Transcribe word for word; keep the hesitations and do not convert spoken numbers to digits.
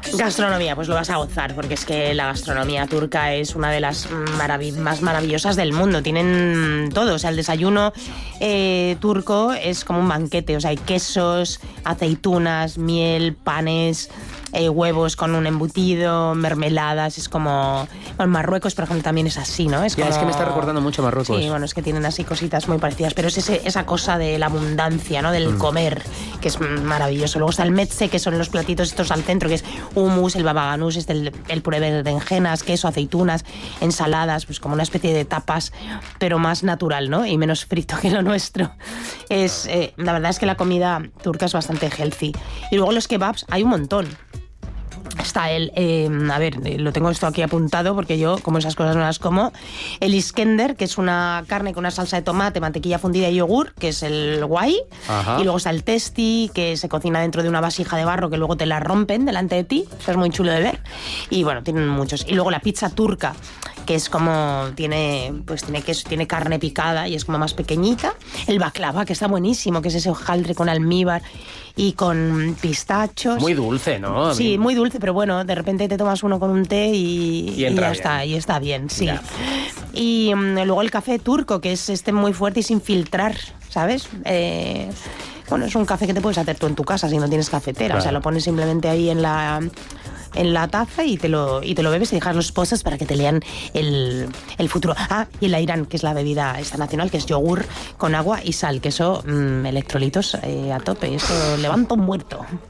Gastronomía, pues lo vas a gozar, porque es que la gastronomía turca es una de las marav- más maravillosas del mundo. Tienen todo, o sea, el desayuno eh, turco es como un banquete, o sea, hay quesos, aceitunas, miel, panes, eh, huevos con un embutido, mermeladas, es como... Bueno, Marruecos, por ejemplo, también es así, ¿no? Es, ya, como... es que me está recordando mucho a Marruecos. Sí, bueno, es que tienen así cositas muy parecidas, pero es ese, esa cosa de la abundancia, ¿no? Del mm. comer, que es maravilloso. Luego está el metse, que son los platitos estos al centro, que es hummus, el baba ganoush, este, el, el puré de berenjenas, queso, aceitunas, ensaladas, pues como una especie de tapas, pero más natural, ¿no? Y menos frito que lo nuestro. Es, eh, la verdad es que la comida turca es bastante healthy. Y luego los kebabs, hay un montón. Está el, eh, a ver, lo tengo esto aquí apuntado porque yo, como esas cosas no las como, el iskender, que es una carne con una salsa de tomate, mantequilla fundida y yogur, que es el guay. Ajá. Y luego está el testi, que se cocina dentro de una vasija de barro que luego te la rompen delante de ti, eso es muy chulo de ver. Y bueno, tienen muchos. Y luego la pizza turca, que es como, tiene, pues tiene queso, tiene carne picada y es como más pequeñita. El baklava, que está buenísimo, que es ese hojaldre con almíbar y con pistachos. Muy dulce, ¿no? Sí, muy dulce, pero bueno, de repente te tomas uno con un té y, y, y ya bien. está, y está bien, sí. Ya. Y um, luego el café turco, que es este muy fuerte y sin filtrar, ¿sabes? Eh, bueno, es un café que te puedes hacer tú en tu casa si no tienes cafetera, claro. O sea, lo pones simplemente ahí en la... en la taza y te lo y te lo bebes y dejas los pozos para que te lean el, el futuro. Ah, y el Ayran, que es la bebida esta nacional, que es yogur con agua y sal, que eso, mmm, electrolitos eh, a tope, eso levanta un muerto.